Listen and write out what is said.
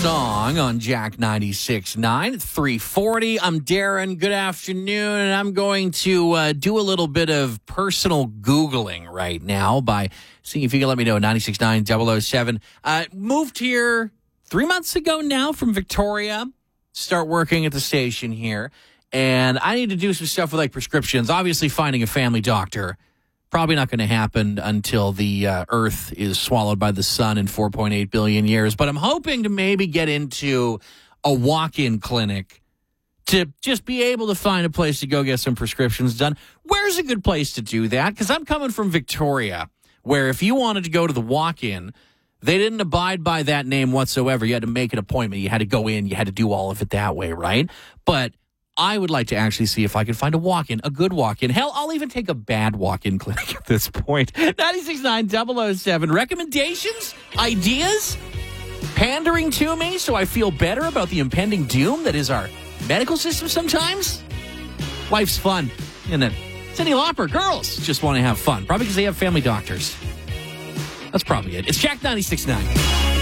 song on Jack 96.9 at 3:40. I'm Darren. Good afternoon. And I'm going to do a little bit of personal Googling right now by seeing if you can let me know. 96.9 007. Moved here 3 months ago now from Victoria. Start working at the station here. And I need to do some stuff with like prescriptions. Obviously, finding a family doctor. Probably not going to happen until the Earth is swallowed by the sun in 4.8 billion years. But I'm hoping to maybe get into a walk-in clinic to just be able to find a place to go get some prescriptions done. Where's a good place to do that? Because I'm coming from Victoria, where if you wanted to go to the walk-in, they didn't abide by that name whatsoever. You had to make an appointment. You had to go in. You had to do all of it that way, right? But I would like to actually see if I can find a walk-in, a good walk-in. Hell, I'll even take a bad walk-in clinic at this point. 96.9 007. Recommendations? Ideas? Pandering to me so I feel better about the impending doom that is our medical system sometimes? Life's fun, isn't it? Cyndi Lauper, girls just want to have fun. Probably because they have family doctors. That's probably it. It's Jack 96.9.